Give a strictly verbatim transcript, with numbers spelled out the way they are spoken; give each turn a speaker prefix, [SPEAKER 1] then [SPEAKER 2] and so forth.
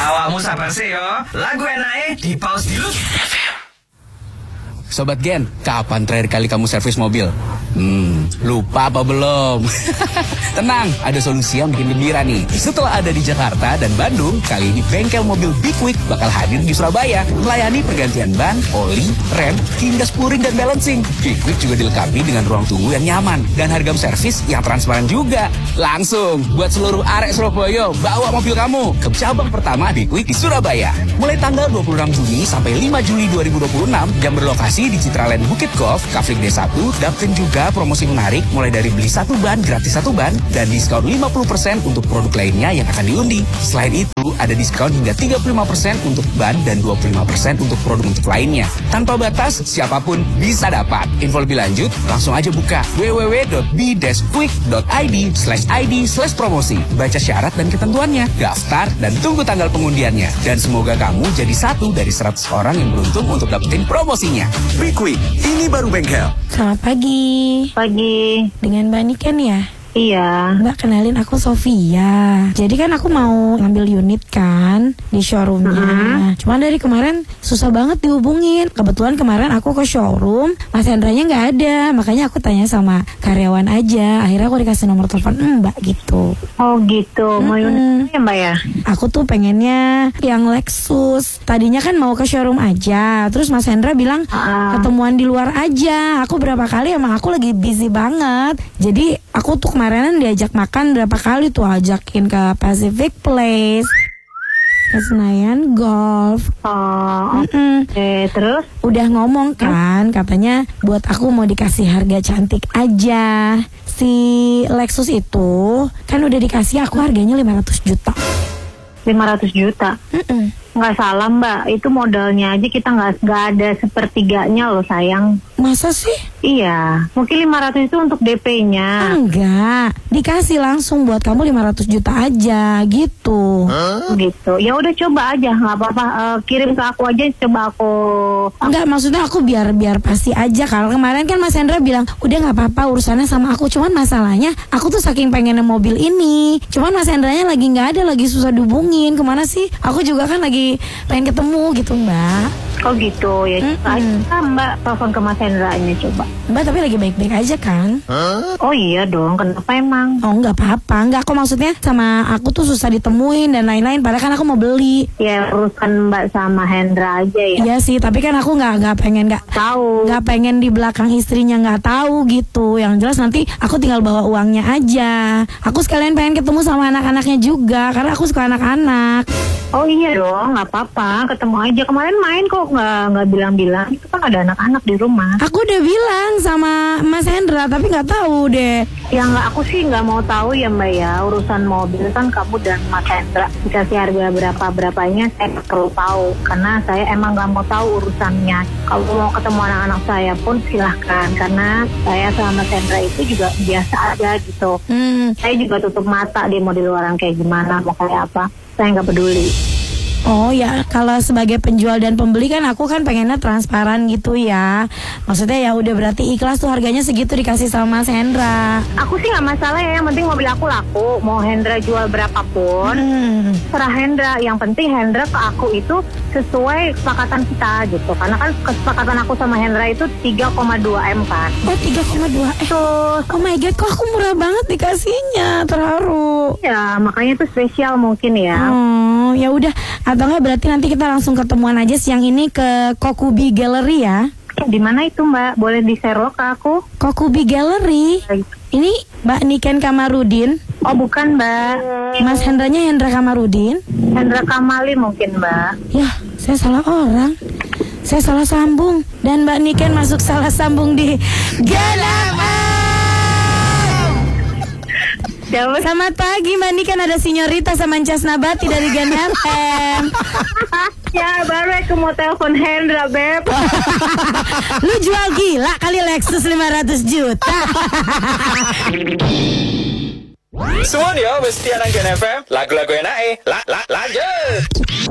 [SPEAKER 1] Awakmu sabar sih yo. Lagu enake di pause dulu.
[SPEAKER 2] Sobat Gen, kapan terakhir kali kamu servis mobil? Hmm, lupa apa belum? Tenang, ada solusi yang bikin gembira nih. Setelah ada di Jakarta dan Bandung, kali ini bengkel mobil Big Quick bakal hadir di Surabaya, melayani pergantian ban, oli, rem, hingga spuring dan balancing. Big Quick juga dilengkapi dengan ruang tunggu yang nyaman dan harga servis yang transparan juga. Langsung buat seluruh arek Surabaya, bawa mobil kamu ke cabang pertama Big Quick di Surabaya. Mulai tanggal dua puluh enam Juni sampai lima Juli dua ribu dua puluh enam, yang berlokasi di Citraland Bukit Golf, Kafling D satu, dan juga promosi menarik mulai dari beli satu ban gratis satu ban dan diskon lima puluh persen untuk produk lainnya yang akan diundi. Selain itu, ada diskon hingga tiga puluh lima persen untuk ban dan dua puluh lima persen untuk produk untuk lainnya. Tanpa batas, siapapun bisa dapat. Info lebih lanjut, langsung aja buka w w w dot b dash quick dot i d slash i d slash promosi. Baca syarat dan ketentuannya, daftar dan tunggu tanggal pengundiannya. Dan semoga kamu jadi satu dari seratus orang yang beruntung untuk dapetin promosinya.
[SPEAKER 1] Big Quick, ini baru bengkel.
[SPEAKER 3] Selamat pagi.
[SPEAKER 4] Pagi.
[SPEAKER 3] Dengan Mbak Niken ya?
[SPEAKER 4] Iya.
[SPEAKER 3] Mbak, kenalin aku Sofia. Jadi kan aku mau ngambil unit kan di showroomnya. Uh-huh. Cuma dari kemarin susah banget dihubungin. Kebetulan kemarin aku ke showroom, Mas Hendranya nggak ada. Makanya aku tanya sama karyawan aja. Akhirnya aku dikasih nomor telepon Mbak gitu.
[SPEAKER 4] Oh gitu. Mau unit ya Mbak ya?
[SPEAKER 3] Aku tuh pengennya yang Lexus. Tadinya kan mau ke showroom aja. Terus Mas Hendra bilang uh. ketemuan di luar aja. Aku berapa kali emang aku lagi busy banget. Jadi aku tuh kemarinan diajak makan berapa kali tuh, ajakin ke Pacific Place, ke Senayan Golf.
[SPEAKER 4] Oh, oke. Okay. Terus?
[SPEAKER 3] Udah ngomong kan, katanya buat aku mau dikasih harga cantik aja. Si Lexus itu kan udah dikasih aku harganya lima ratus juta.
[SPEAKER 4] lima ratus juta? Mm-mm. Nggak salah Mbak, itu modalnya aja kita nggak nggak ada sepertiganya loh sayang.
[SPEAKER 3] Masa sih?
[SPEAKER 4] Iya, mungkin lima ratus itu untuk D P-nya.
[SPEAKER 3] Enggak, dikasih langsung buat kamu lima ratus juta aja gitu.
[SPEAKER 4] Huh? Gitu, ya udah coba aja, nggak apa-apa, uh, kirim ke aku aja, coba aku.
[SPEAKER 3] Enggak, maksudnya aku biar biar pasti aja. Kalau kemarin kan Mas Hendra bilang udah nggak apa-apa urusannya sama aku. Cuman masalahnya aku tuh saking pengennya mobil ini. Cuman Mas Hendranya lagi nggak ada, lagi susah dihubungin. Kemana sih? Aku juga kan lagi pengen ketemu gitu Mbak.
[SPEAKER 4] Oh gitu ya. Coba aja Mbak telepon ke Mas Hendranya coba.
[SPEAKER 3] Mbak tapi lagi baik-baik aja kan?
[SPEAKER 4] Huh? Oh iya dong, kenapa emang?
[SPEAKER 3] Oh nggak apa-apa, nggak, kok maksudnya sama aku tuh susah ditemuin dan lain-lain. Padahal kan aku mau beli.
[SPEAKER 4] Ya urusan Mbak sama Hendra aja ya.
[SPEAKER 3] Iya sih, tapi kan aku nggak nggak pengen nggak
[SPEAKER 4] tahu,
[SPEAKER 3] nggak pengen di belakang istrinya nggak tahu gitu. Yang jelas nanti aku tinggal bawa uangnya aja. Aku sekalian pengen ketemu sama anak-anaknya juga karena aku suka anak-anak.
[SPEAKER 4] Oh iya dong, nggak apa-apa, ketemu aja. Kemarin main kok nggak nggak bilang-bilang. Itu kan ada anak-anak di rumah.
[SPEAKER 3] Aku udah bilang sama Mas Hendra, tapi nggak tahu deh.
[SPEAKER 4] Ya nggak, aku sih nggak mau tahu ya Mbak ya. Urusan mobil kan kamu dan Mas Hendra dikasih harga berapa berapanya saya nggak perlu tahu karena saya emang nggak mau tahu urusannya. Kalau mau ketemu anak-anak saya pun silahkan karena saya sama Mas Hendra itu juga biasa aja gitu. Hmm. Saya juga tutup mata dia mau di luaran kayak gimana, mau kayak apa. Saya nggak peduli.
[SPEAKER 3] Oh ya, kalau sebagai penjual dan pembeli kan aku kan pengennya transparan gitu ya. Maksudnya ya udah berarti ikhlas tuh harganya segitu dikasih sama Mas Hendra.
[SPEAKER 4] Aku sih nggak masalah ya, yang penting mobil aku laku. Mau Hendra jual berapapun, hmm. serah Hendra. Yang penting Hendra ke aku itu sesuai kesepakatan kita gitu. Karena kan kesepakatan aku sama Hendra itu tiga koma dua M kan.
[SPEAKER 3] Oh tiga koma dua M. Tuh. Oh my god, kok aku murah banget dikasihnya, terharu.
[SPEAKER 4] Ya makanya itu spesial mungkin ya.
[SPEAKER 3] Oh ya udah. Atau enggak berarti nanti kita langsung ketemuan aja siang ini ke Kokubi Gallery ya.
[SPEAKER 4] Di mana itu Mbak? Boleh di-share lo ke aku?
[SPEAKER 3] Kokubi Gallery. Ini Mbak Niken Kamarudin.
[SPEAKER 4] Oh bukan Mbak.
[SPEAKER 3] Mas Hendranya Hendra Kamarudin.
[SPEAKER 4] Hendra Kamali mungkin Mbak.
[SPEAKER 3] Yah, saya salah orang. Saya salah sambung. Dan Mbak Niken masuk salah sambung di Galap. Selamat pagi Mbak Niken, ada Sinyorita sama Ancas Nabati dari Gen F M.
[SPEAKER 4] Ya baru aku mau telepon Hendra Beb.
[SPEAKER 3] Lu jual gila kali Lexus lima ratus juta.
[SPEAKER 1] Semua dia, Bestian Gen F M. Lagu-lagu enak eh. La, la, lanjut.